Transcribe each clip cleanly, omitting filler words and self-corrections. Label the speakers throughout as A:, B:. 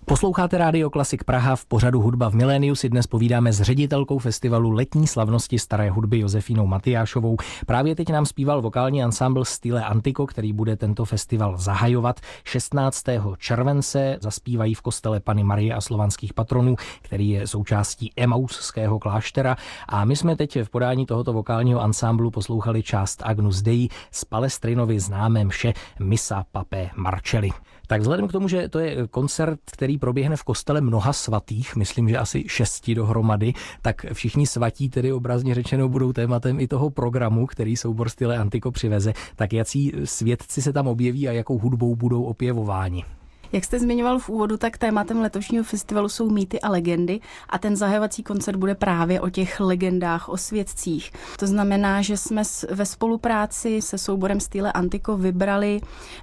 A: Posloucháte Rádio Klasik Praha, v pořadu Hudba v miléniu si dnes povídáme s ředitelkou festivalu letní slavnosti staré hudby Josefínou Matyášovou. Právě teď nám zpíval vokální ansámbl Stile Antico, který bude tento festival zahajovat. 16. července zaspívají v kostele Panny Marie a slovanských patronů, který je součástí Emausského kláštera. A my jsme teď v podání tohoto vokálního ansámblu poslouchali část Agnus Dei z Palestrinovy známé mše Missa Papae Marcelli. Tak vzhledem k tomu, že to je koncert, který proběhne v kostele mnoha svatých, myslím, že asi 6 dohromady, tak všichni svatí, tedy obrazně řečeno, budou tématem i toho programu, který soubor Stile Antico přiveze. Tak jací svědci se tam objeví a jakou hudbou budou opěvováni?
B: Jak jste zmiňoval v úvodu, tak tématem letošního festivalu jsou mýty a legendy a ten zahajovací koncert bude právě o těch legendách, o svědcích. To znamená, že jsme ve spolupráci se souborem Stile Antico vybrali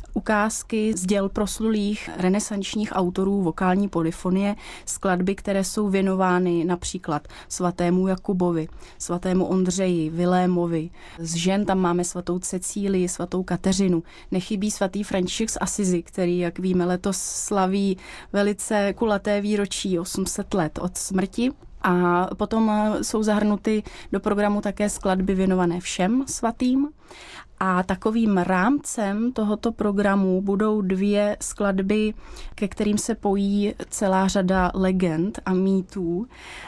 B: ukázky z děl proslulých renesančních autorů vokální polyfonie, skladby, které jsou věnovány například svatému Jakubovi, svatému Ondřeji, Vilémovi. Z žen tam máme svatou Cecílii, svatou Kateřinu. Nechybí svatý František z Asizi, který, jak víme, letos slaví velice kulaté výročí 800 let od smrti. A potom jsou zahrnuty do programu také skladby věnované všem svatým. A takovým rámcem tohoto programu budou 2 skladby, ke kterým se pojí celá řada legend a mýtů.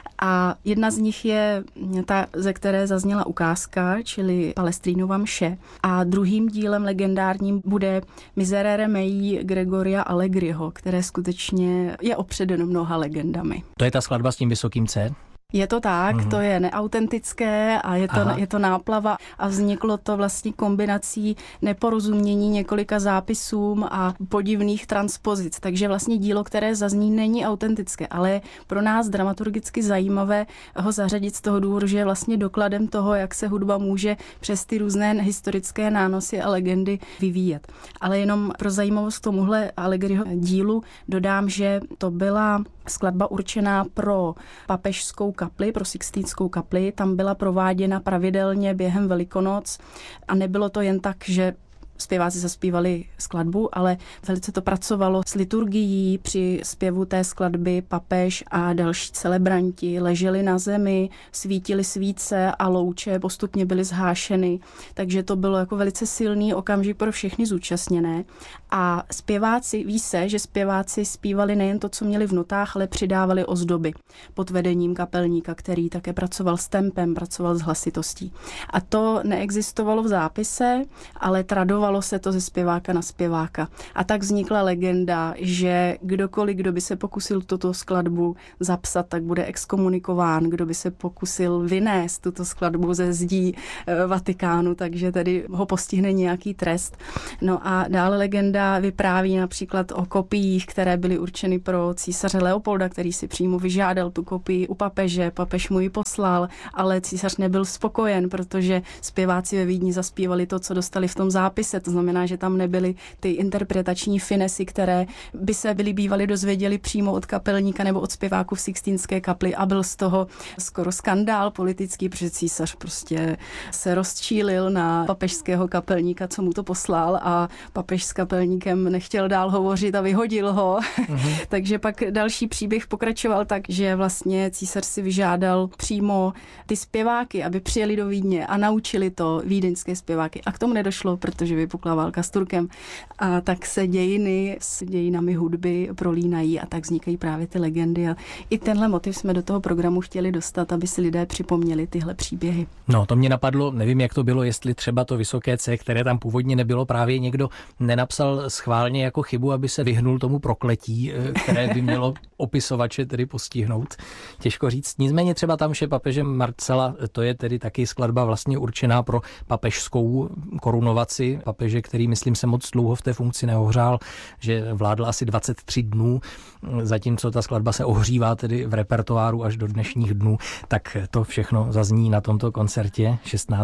B: A jedna z nich je ta, ze které zazněla ukázka, čili Palestrinova mše. A druhým dílem legendárním bude Miserere mei Gregoria Allegriho, které skutečně je opředeno mnoha legendami.
A: To je ta skladba s tím vysokým C?
B: Je to tak, to je neautentické a je to náplava a vzniklo to vlastně kombinací neporozumění několika zápisům a podivných transpozic. Takže vlastně dílo, které zazní, není autentické, ale je pro nás dramaturgicky zajímavé ho zařadit z toho důvodu, že je vlastně dokladem toho, jak se hudba může přes ty různé historické nánosy a legendy vyvíjet. Ale jenom pro zajímavost tomuhle Allegriho dílu dodám, že to byla skladba určená pro papežskou kapli, pro Sixtínskou kapli. Tam byla prováděna pravidelně během Velikonoc a nebylo to jen tak, že zpěváci zaspívali skladbu, ale velice to pracovalo s liturgií. Při zpěvu té skladby papež a další celebranti leželi na zemi, svítili svíce a louče postupně byly zhášeny. Takže to bylo jako velice silný okamžik pro všechny zúčastněné. A zpěváci, ví se, že zpěváci zpívali nejen to, co měli v notách, ale přidávali ozdoby pod vedením kapelníka, který také pracoval s tempem, pracoval s hlasitostí. A to neexistovalo v zápise, ale tradovalo se to ze zpěváka na zpěváka. A tak vznikla legenda, že kdokoliv, kdo by se pokusil tuto skladbu zapsat, tak bude exkomunikován. Kdo by se pokusil vynést tuto skladbu ze zdí Vatikánu, takže tedy ho postihne nějaký trest. No a dále legenda vypráví například o kopiích, které byly určeny pro císaře Leopolda, který si přímo vyžádal tu kopii u papeže. Papež mu ji poslal, ale císař nebyl spokojen, protože zpěváci ve Vídni zaspívali to, co dostali v tom zápise. To znamená, že tam nebyly ty interpretační finesy, které by se bývali dozvěděli přímo od kapelníka nebo od zpěváku v Sixtínské kapli a byl z toho skoro skandál politický, protože císař prostě se rozčílil na papežského kapelníka, co mu to poslal a papež s kapelníkem nechtěl dál hovořit a vyhodil ho. Takže pak další příběh pokračoval tak, že vlastně císař si vyžádal přímo ty zpěváky, aby přijeli do Vídně a naučili to vídeňské zpěváky. A k tomu nedošlo, protože vypukla válka s Turkem. A tak se dějiny s dějinami hudby prolínají a tak vznikají právě ty legendy. A i tenhle motiv jsme do toho programu chtěli dostat, aby si lidé připomněli tyhle příběhy.
A: No, to mě napadlo, nevím, jak to bylo, jestli třeba to vysoké C, které tam původně nebylo, právě někdo nenapsal schválně jako chybu, aby se vyhnul tomu prokletí, které by mělo opisovače tedy postihnout. Těžko říct. Nicméně třeba tam vše papeže Marcela, to je tedy taky skladba vlastně určená pro papežskou korunovaci papeže, který, myslím, se moc dlouho v té funkci neohřál, že vládl asi 23 dnů, zatímco ta skladba se ohřívá tedy v repertoáru až do dnešních dnů, tak to všechno zazní na tomto koncertě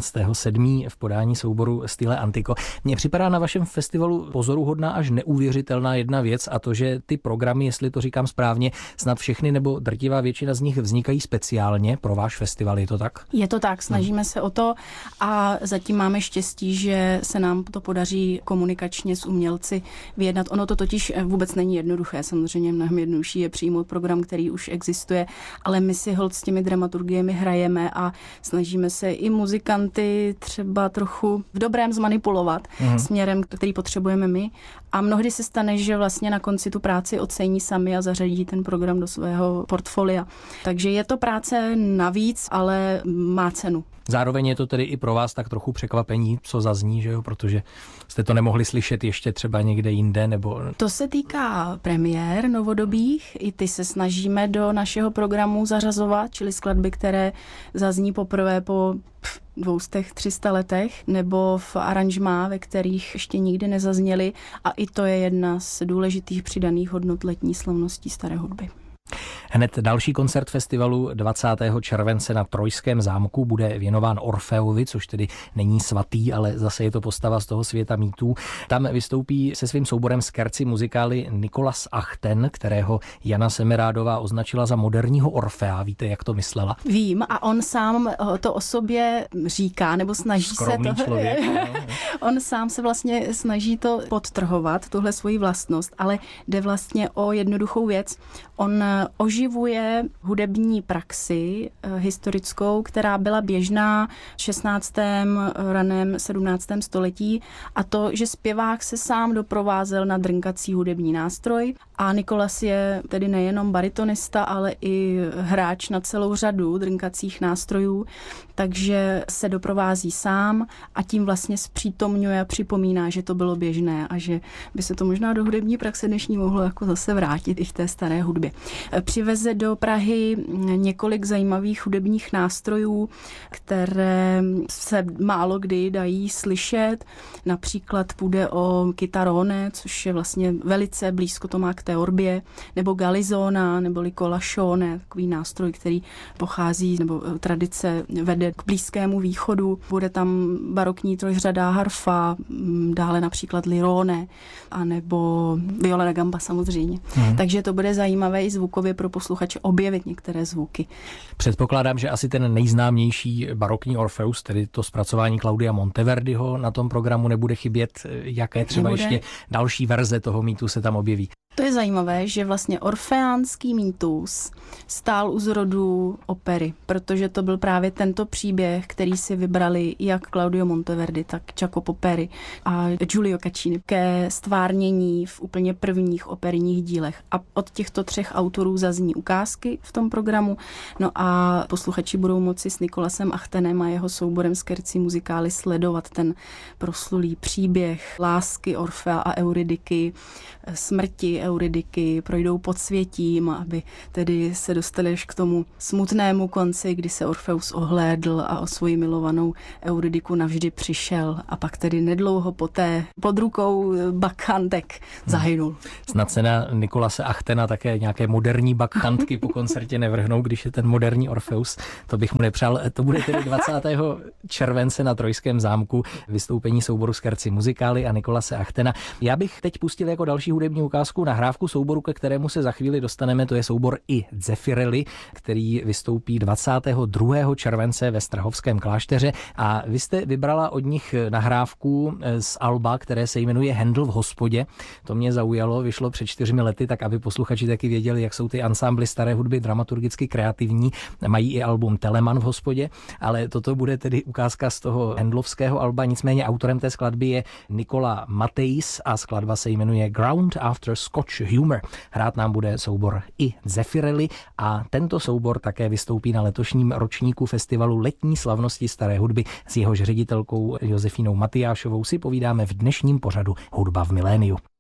A: 16.7. v podání souboru Stile Antico. Mně připadá na vašem festivalu pozoruhodná až neuvěřitelná jedna věc, a to, že ty programy, jestli to říkám správně, snad všechny nebo drtivá většina z nich vznikají speciálně pro váš festival, je to tak?
B: Je to tak, snažíme se o to a zatím máme štěstí, že se nám to podaří komunikačně s umělci vyjednat. Ono to totiž vůbec není jednoduché, samozřejmě mnohem jednodušší je přijmout program, který už existuje, ale my si holt s těmi dramaturgiemi hrajeme a snažíme se i muzikanty třeba trochu v dobrém zmanipulovat směrem, který potřebujeme my. A mnohdy se stane, že vlastně na konci tu práci ocení sami a zařadí ten program do svého portfolia. Takže je to práce navíc, ale má cenu.
A: Zároveň je to tedy i pro vás tak trochu překvapení, co zazní, že jo, protože jste to nemohli slyšet ještě třeba někde jinde, nebo... To
B: se týká premiér novodobých, i ty se snažíme do našeho programu zařazovat, čili skladby, které zazní poprvé po 200-300 letech, nebo v aranžmá, ve kterých ještě nikdy nezazněly, a i to je jedna z důležitých přidaných hodnot letní slavností staré hudby.
A: Hned další koncert festivalu 20. července na Trojském zámku bude věnován Orfeovi, což tedy není svatý, ale zase je to postava z toho světa mýtů. Tam vystoupí se svým souborem Scherzi Musicali Nicolas Achten, kterého Jana Semerádová označila za moderního Orfea. Víte, jak to myslela?
B: Vím, a on sám to o sobě říká, nebo snaží
A: skromný
B: se to.
A: Člověk,
B: On sám se vlastně snaží to podtrhovat, tuhle svoji vlastnost, ale jde vlastně o jednoduchou věc. On oživuje hudební praxi historickou, která byla běžná v 16. raném 17. století, a to, že zpěvák se sám doprovázel na drnkací hudební nástroj, a Nicolas je tedy nejenom baritonista, ale i hráč na celou řadu drnkacích nástrojů, takže se doprovází sám a tím vlastně zpřítomňuje a připomíná, že to bylo běžné a že by se to možná do hudební praxe dnešní mohlo jako zase vrátit i v té staré hudbě. Přiveze do Prahy několik zajímavých hudebních nástrojů, které se málo kdy dají slyšet. Například půjde o kytarone, což je vlastně velice blízko to má k té orbě, nebo galizona, nebo kolašone, takový nástroj, který pochází, nebo tradice vede k Blízkému východu. Bude tam barokní trojřadá harfa, dále například lirone, anebo viola da gamba samozřejmě. Takže to bude zajímavé i zvukově pro posluchače objevit některé zvuky.
A: Předpokládám, že asi ten nejznámější barokní Orfeus, tedy to zpracování Claudia Monteverdiho, na tom programu nebude chybět. Jaké třeba ještě další verze toho mýtu se tam objeví?
B: To je zajímavé, že vlastně orfeánský mýtus stál u zrodu opery, protože to byl právě tento příběh, který si vybrali jak Claudio Monteverdi, tak Jacopo Peri a Giulio Caccini ke stvárnění v úplně prvních operních dílech. A od těchto 3 autorů zazní ukázky v tom programu. No a posluchači budou moci s Nicolasem Achtenem a jeho souborem Scherzi Musicali sledovat ten proslulý příběh lásky Orfea a Euridiky, smrti Euridiky, projdou podsvětím, aby tedy se dostali až k tomu smutnému konci, kdy se Orfeus ohlédl a o svoji milovanou Euridiku navždy přišel, a pak tedy nedlouho poté pod rukou bakchantek zahynul.
A: Snad se na Nicolase Achtena také nějaké moderní bakchantky po koncertě nevrhnou, když je ten moderní Orfeus. To bych mu nepřál. To bude tedy 20. července na Trojském zámku vystoupení souboru Scherzi Musicali a Nicolase Achtena. Já bych teď pustil jako další hudební ukázku nahrávku souboru, ke kterému se za chvíli dostaneme. To je soubor I Zeffirelli, který vystoupí 22. července ve Strahovském klášteře, a vy jste vybrala od nich nahrávku z alba, které se jmenuje Handel v hospodě. To mě zaujalo, vyšlo před 4 lety, tak aby posluchači taky věděli, jak jsou ty ansámbly staré hudby dramaturgicky kreativní. Mají i album Telemann v hospodě, ale toto bude tedy ukázka z toho handlovského alba. Nicméně autorem té skladby je Nikola Matejs a skladba se jmenuje Ground After Scotch Humor. Hrát nám bude soubor I Zeffirelli a tento soubor také vystoupí na letošním ročníku festivalu letní slavnosti staré hudby. S jehož ředitelkou Josefínou Matyášovou si povídáme v dnešním pořadu Hudba v miléniu.